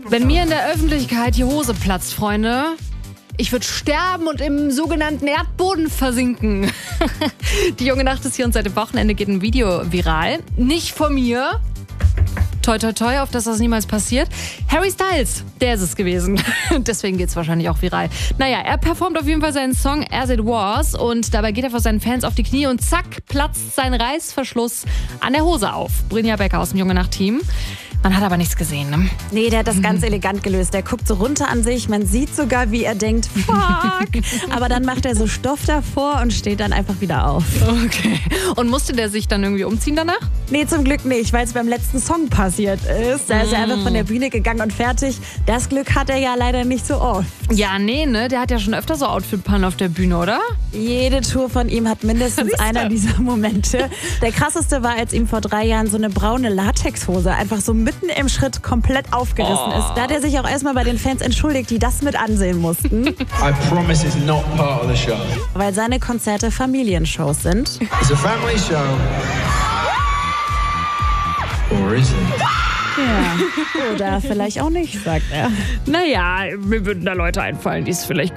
Wenn mir in der Öffentlichkeit die Hose platzt, Freunde, ich würde sterben und im sogenannten Erdboden versinken. Die junge Nacht ist hier und seit dem Wochenende geht ein Video viral. Nicht von mir. Toi, toi, toi, auf dass das niemals passiert. Harry Styles, der ist es gewesen. Deswegen geht's wahrscheinlich auch viral. Naja, er performt auf jeden Fall seinen Song As It Was und dabei geht er vor seinen Fans auf die Knie und zack, platzt sein Reißverschluss an der Hose auf. Brynja Becker aus dem Junge Nacht-Team. Man hat aber nichts gesehen, ne? Nee, der hat das ganz elegant gelöst. Der guckt so runter an sich, man sieht sogar, wie er denkt, fuck. Aber dann macht er so Stoff davor und steht dann einfach wieder auf. Okay. Und musste der sich dann irgendwie umziehen danach? Nee, zum Glück nicht, weil es beim letzten Song passiert ist. Da ist er einfach von der Bühne gegangen und fertig. Das Glück hat er ja leider nicht so oft. Ja, nee, ne? Der hat ja schon öfter so Outfit-Pannen auf der Bühne, oder? Jede Tour von ihm hat mindestens einer dieser Momente. Der krasseste war, als ihm vor 3 Jahren so eine braune Latexhose einfach so mitten im Schritt komplett aufgerissen ist. Da hat er sich auch erstmal bei den Fans entschuldigt, die das mit ansehen mussten. I promise it's not part of the show. Weil seine Konzerte Familienshows sind. It's a family show. Or is it? Ja. Oder vielleicht auch nicht, sagt er. Naja, mir würden da Leute einfallen, die es vielleicht